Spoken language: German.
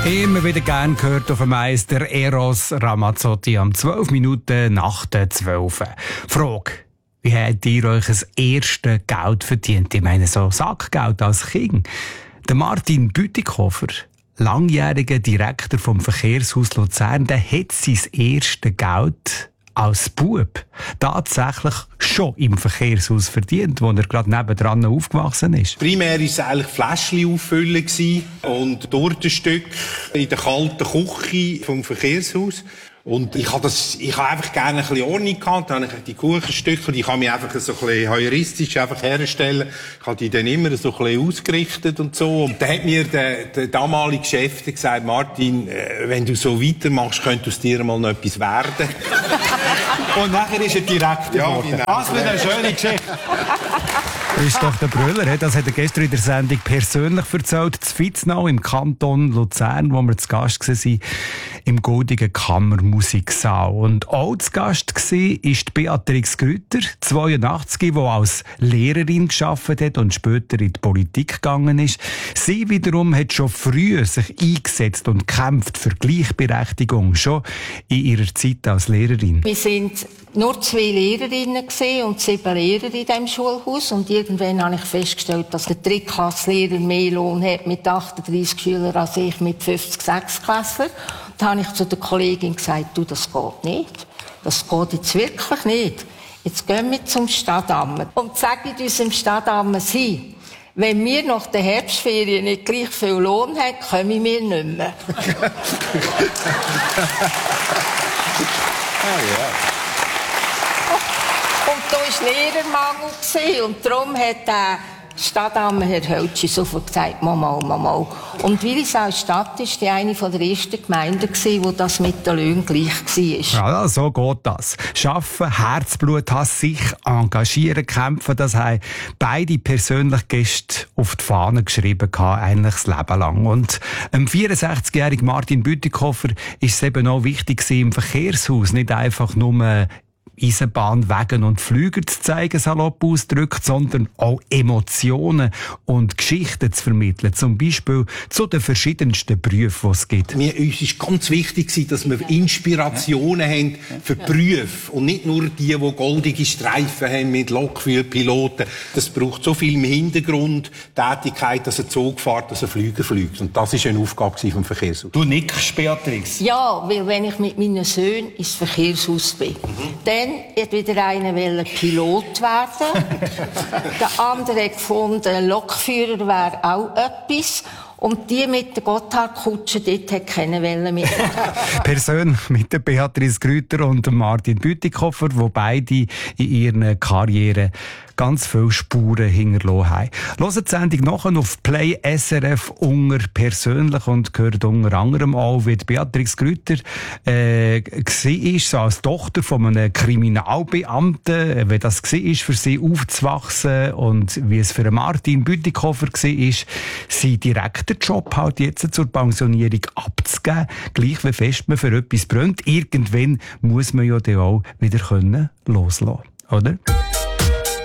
Immer wieder gern gehört auf dem Meister Eros Ramazzotti am 12 Minuten nach der 12. Frage: Wie habt ihr euch das erste Geld verdient? Ich meine, so Sackgeld als Kind. Der Martin Bütikofer, langjähriger Direktor vom Verkehrshaus Luzern, der hat sein erstes Geld als Bub tatsächlich schon im Verkehrshaus verdient, wo er gerade nebendran aufgewachsen ist. Primär war es eigentlich Fläschchen auffüllen und Tortenstück in der kalten Küche vom Verkehrshaus. Und ich habe einfach gerne ein bisschen Ordnung gehabt. Dann habe ich die Kuchenstücke, die kann mich einfach so ein bisschen heuristisch einfach herstellen. Ich habe die dann immer so ein bisschen ausgerichtet und so. Und dann hat mir der damalige Chef gesagt: Martin, wenn du so weitermachst, könnte aus dir mal noch etwas werden. Und nachher ist er Direktor geworden. Was für eine schöne Geschichte. Das ist doch der Brüller, das hat er gestern in der Sendung persönlich erzählt, zu Vitznau im Kanton Luzern, wo wir zu Gast waren, im Goldigen Kammermusiksaal. Und auch zu Gast war ist Beatrix Grütter, 82, die als Lehrerin gearbeitet hat und später in die Politik gegangen ist. Sie wiederum hat schon früher sich eingesetzt und kämpft für Gleichberechtigung, schon in ihrer Zeit als Lehrerin. Wir sind nur 2 Lehrerinnen und 7 Lehrer in diesem Schulhaus. Und irgendwann habe ich festgestellt, dass der Drittklasslehrer mehr Lohn hat mit 38 Schülern als ich mit 50 Sechsklässlern. Da habe ich zu der Kollegin gesagt: Du, das geht nicht. Das geht jetzt wirklich nicht. Jetzt gehen wir zum Stadtamt und sagen unserem Stadtamt hin: Wenn wir nach der Herbstferien nicht gleich viel Lohn haben, kommen wir nicht mehr. Und da war Lehrermangel und darum hat der Stadtamt Herr Höltschi sofort gesagt: Mama. Und Willisau-Stadt war eine der ersten Gemeinden, wo das mit den Löhnen gleich war. Ja, so geht das. Schaffen, Herzblut haben, sich engagieren, kämpfen, das haben beide persönlich Gäste auf die Fahne geschrieben, eigentlich das Leben lang. Und dem 64-jährigen Martin Bütikofer ist es eben auch wichtig, im Verkehrshaus nicht einfach nur Eisenbahn, Wegen und Flüge zu zeigen, salopp ausgedrückt, sondern auch Emotionen und Geschichten zu vermitteln. Zum Beispiel zu den verschiedensten Berufen, die es gibt. Uns ist ganz wichtig, dass wir Inspirationen haben für Berufe und nicht nur die goldige Streifen haben mit Lokführerpiloten. Das braucht so viel im Hintergrund Tätigkeit, dass ein Zug fährt, dass ein Flüger fliegt. Und das war eine Aufgabe vom Verkehrshaus. Du nickst, Beatrix. Ja, weil wenn ich mit meinen Söhnen ins Verkehrshaus bin, dann hat wieder einer Pilot werden. Der andere hat gefunden, Lokführer wäre auch etwas. Und die mit der Gotthardkutsche, dort hat keine Welle mitmachen. Persönlich mit der Beatrix Grütter und dem Martin Bütikofer, die beide in ihren Karrieren ganz viele Spuren hinterlassen haben. Hört die Sendung nachher auf Play SRF unter persönlich und gehört unter anderem auch, wie Beatrix Grütter war, so als Tochter von einem Kriminalbeamten, wie das war, für sie aufzuwachsen und wie es für Martin Bütikofer war, sein direkter Job halt jetzt zur Pensionierung abzugeben, gleich wie fest man für etwas brennt. Irgendwann muss man ja dann auch wieder loslassen können, oder?